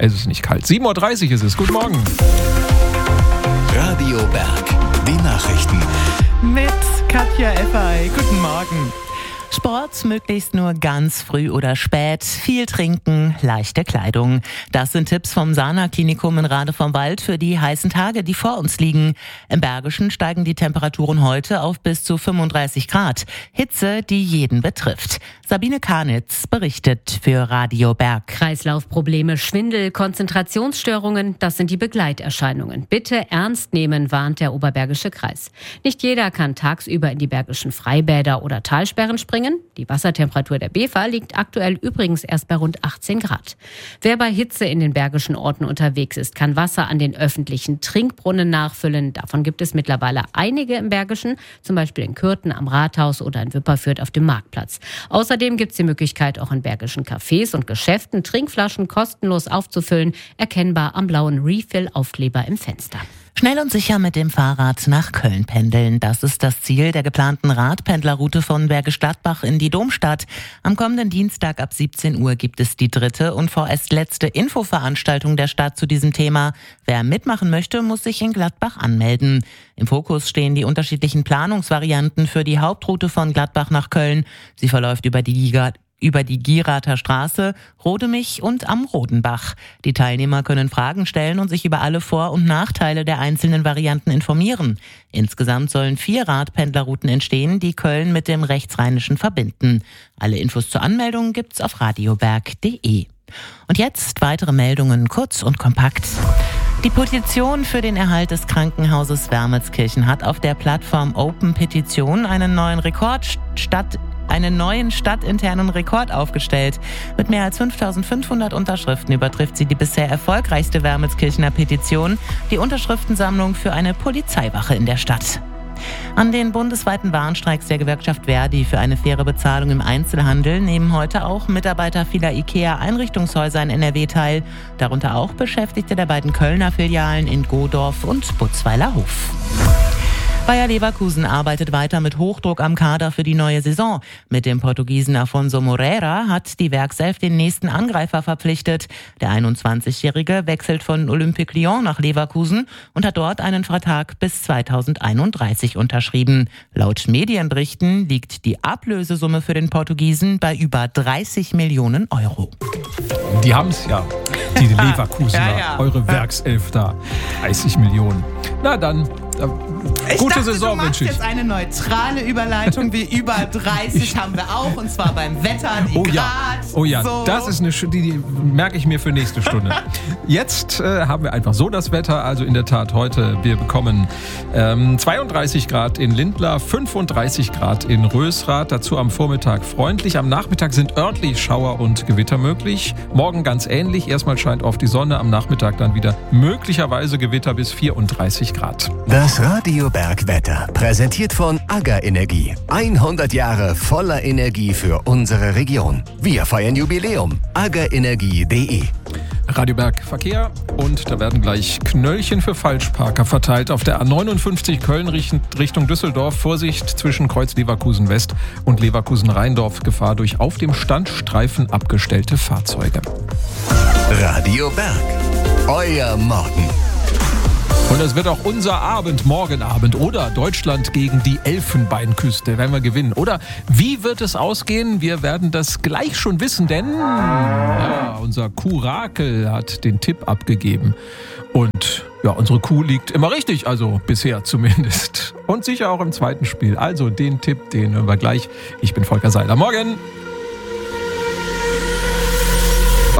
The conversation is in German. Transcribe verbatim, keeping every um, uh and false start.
Es ist nicht kalt. sieben Uhr dreißig ist es. Guten Morgen. Radio Berg, die Nachrichten. Mit Katja Effay. Guten Morgen. Sport möglichst nur ganz früh oder spät, viel trinken, leichte Kleidung. Das sind Tipps vom Sana-Klinikum in Rade vom Wald für die heißen Tage, die vor uns liegen. Im Bergischen steigen die Temperaturen heute auf bis zu fünfunddreißig Grad. Hitze, die jeden betrifft. Sabine Karnitz berichtet für Radio Berg. Kreislaufprobleme, Schwindel, Konzentrationsstörungen, das sind die Begleiterscheinungen. Bitte ernst nehmen, warnt der Oberbergische Kreis. Nicht jeder kann tagsüber in die bergischen Freibäder oder Talsperren springen. Die Wassertemperatur der Bever liegt aktuell übrigens erst bei rund achtzehn Grad. Wer bei Hitze in den bergischen Orten unterwegs ist, kann Wasser an den öffentlichen Trinkbrunnen nachfüllen. Davon gibt es mittlerweile einige im Bergischen, zum Beispiel in Kürten am Rathaus oder in Wipperfürth auf dem Marktplatz. Außerdem gibt es die Möglichkeit, auch in bergischen Cafés und Geschäften Trinkflaschen kostenlos aufzufüllen, erkennbar am blauen Refill-Aufkleber im Fenster. Schnell und sicher mit dem Fahrrad nach Köln pendeln. Das ist das Ziel der geplanten Radpendlerroute von Bergisch Gladbach in die Domstadt. Am kommenden Dienstag ab siebzehn Uhr gibt es die dritte und vorerst letzte Infoveranstaltung der Stadt zu diesem Thema. Wer mitmachen möchte, muss sich in Gladbach anmelden. Im Fokus stehen die unterschiedlichen Planungsvarianten für die Hauptroute von Gladbach nach Köln. Sie verläuft über die Giga über die Gierather Straße, Rodemich und am Rodenbach. Die Teilnehmer können Fragen stellen und sich über alle Vor- und Nachteile der einzelnen Varianten informieren. Insgesamt sollen vier Radpendlerrouten entstehen, die Köln mit dem Rechtsrheinischen verbinden. Alle Infos zur Anmeldung gibt's auf radioberg punkt de. Und jetzt weitere Meldungen, kurz und kompakt. Die Petition für den Erhalt des Krankenhauses Wermelskirchen hat auf der Plattform Open Petition einen neuen Rekord statt einen neuen stadtinternen Rekord aufgestellt. Mit mehr als fünftausendfünfhundert Unterschriften übertrifft sie die bisher erfolgreichste Wermelskirchener Petition, die Unterschriftensammlung für eine Polizeiwache in der Stadt. An den bundesweiten Warnstreiks der Gewerkschaft Verdi für eine faire Bezahlung im Einzelhandel nehmen heute auch Mitarbeiter vieler IKEA-Einrichtungshäuser in N R W teil, darunter auch Beschäftigte der beiden Kölner Filialen in Godorf und Butzweilerhof. Bayer Leverkusen arbeitet weiter mit Hochdruck am Kader für die neue Saison. Mit dem Portugiesen Afonso Moreira hat die Werkself den nächsten Angreifer verpflichtet. Der einundzwanzigjährige wechselt von Olympique Lyon nach Leverkusen und hat dort einen Vertrag bis zweitausendeinunddreißig unterschrieben. Laut Medienberichten liegt die Ablösesumme für den Portugiesen bei über dreißig Millionen Euro. Die haben es ja, die Leverkusener, ja, ja. eure Werkself da. dreißig Millionen. Na dann, äh, Ich gute dachte, Saison du machst wünsche ich. jetzt eine neutrale Überleitung, wie über dreißig haben wir auch, und zwar beim Wetter, die Oh Grad. ja, oh ja, so. das ist eine, Sch- die, die merke ich mir für nächste Stunde. Jetzt äh, haben wir einfach so das Wetter, also in der Tat heute, wir bekommen ähm, zweiunddreißig Grad in Lindlar, fünfunddreißig Grad in Rösrath, dazu am Vormittag freundlich, am Nachmittag sind örtlich Schauer und Gewitter möglich, morgen ganz ähnlich, erstmal scheint oft die Sonne, am Nachmittag dann wieder möglicherweise Gewitter bis vierunddreißig Grad. Das Radio Berg Wetter, präsentiert von AGA Energie. hundert Jahre voller Energie für unsere Region. Wir feiern Jubiläum. aga energie punkt de. Radio Berg Verkehr und da werden gleich Knöllchen für Falschparker verteilt auf der A neunundfünfzig Köln Richtung Düsseldorf. Vorsicht zwischen Kreuz Leverkusen West und Leverkusen Rheindorf. Gefahr durch auf dem Standstreifen abgestellte Fahrzeuge. Radio Berg, euer Morgen. Und das wird auch unser Abend, morgen Abend. Oder Deutschland gegen die Elfenbeinküste, werden wir gewinnen. Oder wie wird es ausgehen? Wir werden das gleich schon wissen, denn ja, unser Kurakel hat den Tipp abgegeben. Und ja, unsere Kuh liegt immer richtig, also bisher zumindest. Und sicher auch im zweiten Spiel. Also den Tipp, den hören wir gleich. Ich bin Volker Seiler. Morgen!